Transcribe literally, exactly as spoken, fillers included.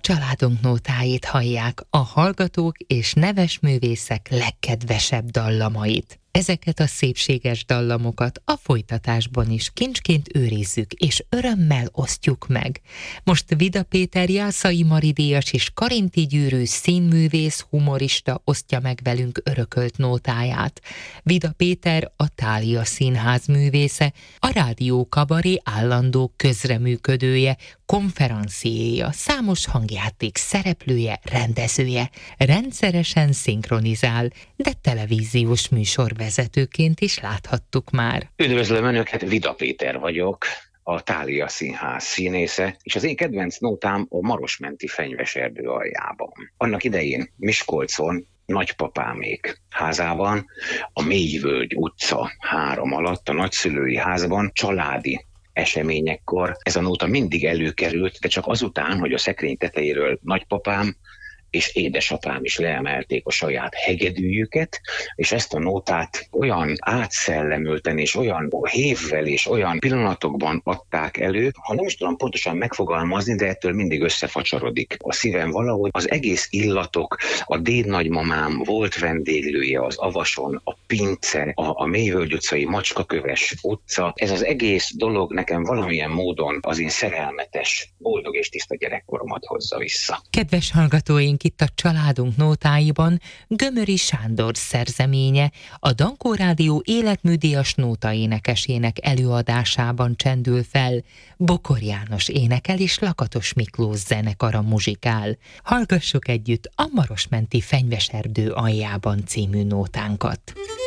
Családunk nótáit hallják, a hallgatók és neves művészek legkedvesebb dallamait. Ezeket a szépséges dallamokat a folytatásban is kincsként őrizzük, és örömmel osztjuk meg. Most Vida Péter Jászai Mari díjas és Karinti Gyűrű színművész, humorista osztja meg velünk örökölt nótáját. Vida Péter a Thália Színház művésze, a Rádió Kabaré állandó közreműködője, konferenciéja, számos hangjáték szereplője, rendezője. Rendszeresen szinkronizál, de televíziós műsorvezetőként is láthattuk már. Üdvözlöm Önöket, Vida Péter vagyok, a Thália Színház színésze, és az én kedvenc nótám a Marosmenti fenyveserdő aljában. Annak idején Miskolcon, nagypapámék házában, a Mélyvölgy utca három alatt, a nagyszülői házban családi eseményekkor ez a nóta mindig előkerült, de csak azután, hogy a szekrény tetejéről nagypapám és édesapám is leemelték a saját hegedűjüket, és ezt a nótát olyan átszellemülten és olyan hévvel és olyan pillanatokban adták elő, ha nem is tudom pontosan megfogalmazni, de ettől mindig összefacsarodik a szívem valahogy. Az egész illatok, a dédnagymamám volt vendéglője az Avason, a Pince, a, a Mélyvölgy utcai Macskaköves utca, ez az egész dolog nekem valamilyen módon az én szerelmetes, boldog és tiszta gyerekkoromat hozza vissza. Kedves hallgatóink, itt a Családunk nótáiban Gömöri Sándor szerzeménye, a Dankó Rádió életműdíjas nótaénekesének előadásában csendül fel. Bokor János énekel és Lakatos Miklós zenekara muzsikál. Hallgassuk együtt a Marosmenti fenyveserdő aljában című nótánkat.